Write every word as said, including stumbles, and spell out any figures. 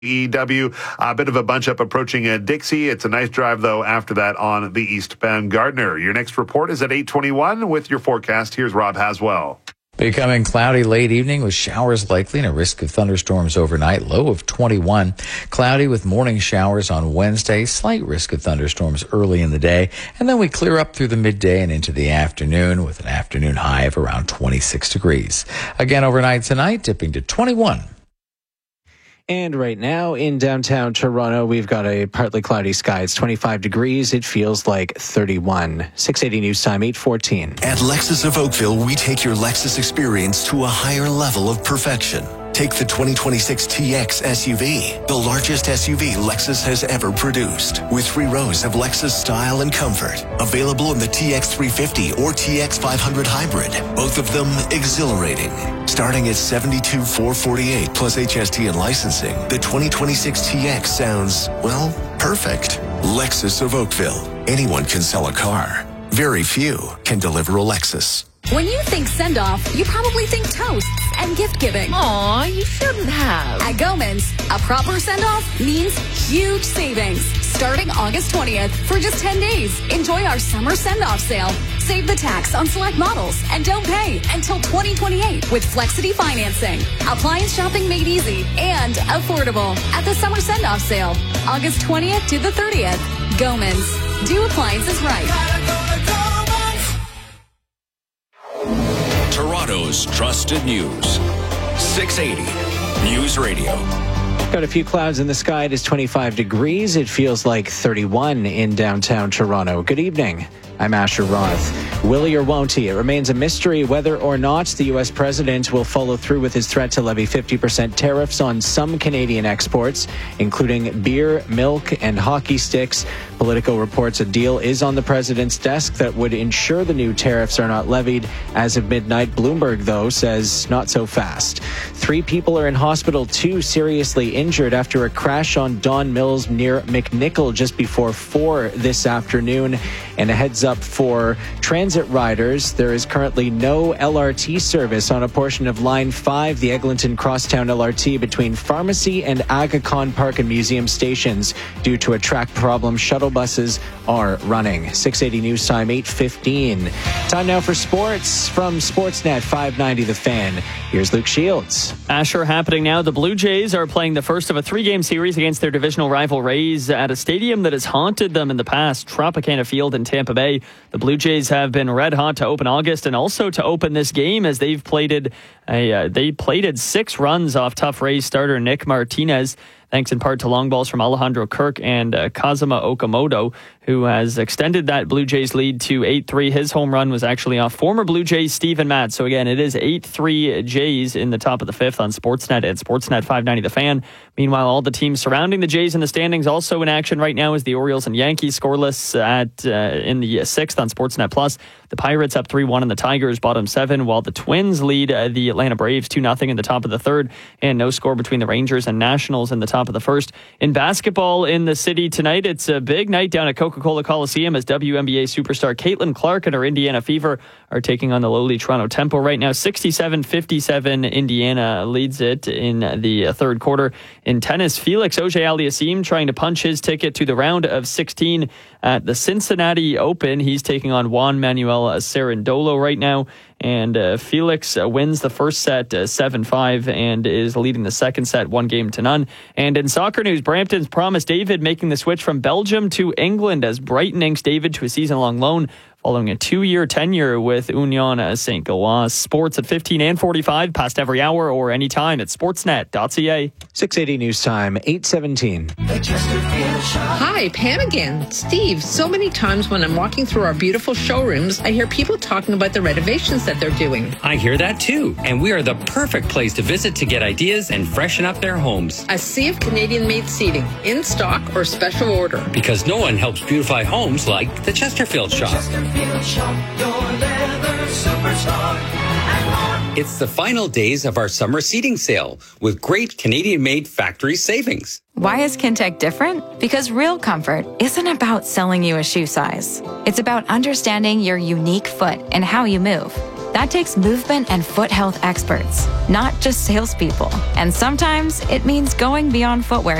E W, a bit of a bunch up approaching uh, Dixie. It's a nice drive, though, after that on the eastbound Gardner. Your next report is at eight twenty-one with your forecast. Here's Rob Haswell. Becoming cloudy late evening with showers likely and a risk of thunderstorms overnight. Low of twenty-one. Cloudy with morning showers on Wednesday. Slight risk of thunderstorms early in the day. And then we clear up through the midday and into the afternoon with an afternoon high of around twenty-six degrees. Again overnight tonight, dipping to twenty-one. And right now in downtown Toronto, we've got a partly cloudy sky. It's twenty-five degrees. It feels like thirty-one. six eighty News Time, eight fourteen. At Lexus of Oakville, we take your Lexus experience to a higher level of perfection. Take the twenty twenty-six T X S U V, the largest S U V Lexus has ever produced, with three rows of Lexus style and comfort. Available in the T X three fifty or T X five hundred hybrid, both of them exhilarating. Starting at seventy-two thousand four hundred forty-eight dollars plus H S T and licensing, the twenty twenty-six T X sounds, well, perfect. Lexus of Oakville. Anyone can sell a car. Very few can deliver a Lexus. When you think send-off, you probably think toasts and gift-giving. Aw, you shouldn't have. At Gomans, a proper send-off means huge savings. Starting August twentieth for just ten days. Enjoy our summer send-off sale. Save the tax on select models and don't pay until twenty twenty-eight with Flexity financing. Appliance shopping made easy and affordable at the summer send-off sale. August twentieth to the thirtieth. Gomans. Do appliances right. Toronto's trusted news. six eighty News Radio. Got a few clouds in the sky. It is twenty-five degrees. It feels like thirty-one in downtown Toronto. Good evening. I'm Asher Roth. Will he or won't he? It remains a mystery whether or not the U S president will follow through with his threat to levy fifty percent tariffs on some Canadian exports, including beer, milk, and hockey sticks. Politico reports a deal is on the president's desk that would ensure the new tariffs are not levied. As of midnight, Bloomberg, though, says not so fast. Three people are in hospital, two seriously injured after a crash on Don Mills near McNichol just before four this afternoon. And a heads up for transit riders, there is currently no L R T service on a portion of Line five, the Eglinton Crosstown L R T, between Pharmacy and Aga Khan Park and Museum stations due to a track problem. Shuttle buses are running. six eighty News Time, eight fifteen. Time now for sports from Sportsnet five ninety The Fan. Here's Luke Shields. Asher, happening now. The Blue Jays are playing the first of a three-game series against their divisional rival Rays at a stadium that has haunted them in the past, Tropicana Field in Tampa Bay. The Blue Jays have been red hot to open August and also to open this game as they've plated a, uh, they plated six runs off tough Rays starter Nick Martinez, thanks in part to long balls from Alejandro Kirk and uh, Kazuma Okamoto, who has extended that Blue Jays lead to eight three. His home run was actually off former Blue Jays Steven Matz. So again, it is eight three Jays in the top of the fifth on Sportsnet and Sportsnet five ninety The Fan. Meanwhile, all the teams surrounding the Jays in the standings also in action right now as the Orioles and Yankees scoreless at uh, in the sixth on Sportsnet Plus. The Pirates up three one and the Tigers bottom seven, while the Twins lead uh, the Atlanta Braves two nothing in the top of the third, and no score between the Rangers and Nationals in the top of the first. In basketball in the city tonight, it's a big night down at Coca-Cola Coliseum as W N B A superstar Caitlin Clark and her Indiana Fever are taking on the lowly Toronto Tempo right now. sixty-seven fifty-seven Indiana leads it in the third quarter. In tennis, Felix Auger-Aliassime trying to punch his ticket to the round of sixteen at the Cincinnati Open. He's taking on Juan Manuel Cerundolo right now. And uh, Felix uh, wins the first set uh, seven five and is leading the second set one game to none. And in soccer news, Brampton's Promise David making the switch from Belgium to England as Brighton inks David to a season-long loan following a two-year tenure with Union Saint Gilloise. Sports at fifteen and forty-five, past every hour or anytime at sportsnet dot c a. six eighty News Time, eight seventeen. Hi, Pam again. Steve, so many times when I'm walking through our beautiful showrooms, I hear people talking about the renovations that they're doing. I hear that too, and we are the perfect place to visit to get ideas and freshen up their homes. A sea of Canadian-made seating, in stock or special order. Because no one helps beautify homes like the Chesterfield Shop. Chesterfield Shop, your leather superstar. It's the final days of our summer seating sale with great Canadian-made factory savings. Why is Kintec different? Because real comfort isn't about selling you a shoe size. It's about understanding your unique foot and how you move. That takes movement and foot health experts, not just salespeople. And sometimes it means going beyond footwear